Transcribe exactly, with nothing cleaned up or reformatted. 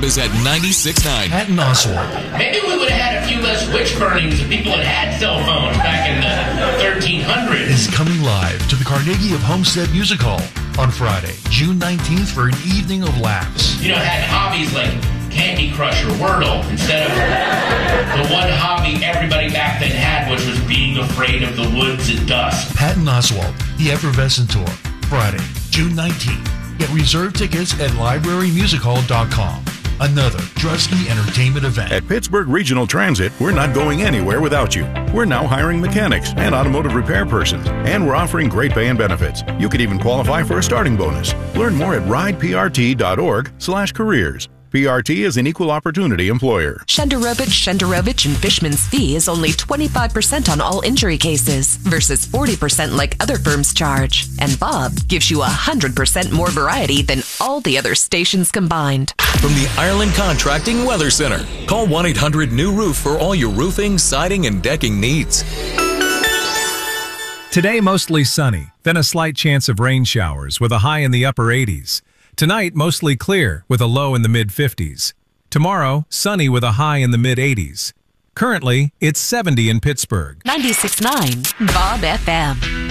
Bob is at ninety-six point nine. Patton Oswalt. Maybe we would have had a few less witch burnings if people had had cell phones back in the thirteen hundreds. Is coming live to the Carnegie of Homestead Music Hall on Friday, June nineteenth for an evening of laughs. You know, had hobbies like Candy Crush or Wordle instead of the one hobby everybody back then had, which was being afraid of the woods at dusk. Patton Oswalt, The Effervescent Tour, Friday, June nineteenth. Get reserved tickets at library music hall dot com. Another Drusky Entertainment event. At Pittsburgh Regional Transit, we're not going anywhere without you. We're now hiring mechanics and automotive repair persons, and we're offering great pay and benefits. You could even qualify for a starting bonus. Learn more at ride p r t dot org slash careers. P R T is an equal opportunity employer. Shenderovich, Shenderovich, and Fishman's fee is only twenty-five percent on all injury cases versus forty percent like other firms charge. And Bob gives you one hundred percent more variety than all the other stations combined. From the Ireland Contracting Weather Center, call one eight hundred new roof for all your roofing, siding, and decking needs. Today, mostly sunny, then a slight chance of rain showers with a high in the upper eighties. Tonight, mostly clear with a low in the mid fifties. Tomorrow, sunny with a high in the mid eighties. Currently, it's seventy in Pittsburgh. ninety-six point nine Bob F M.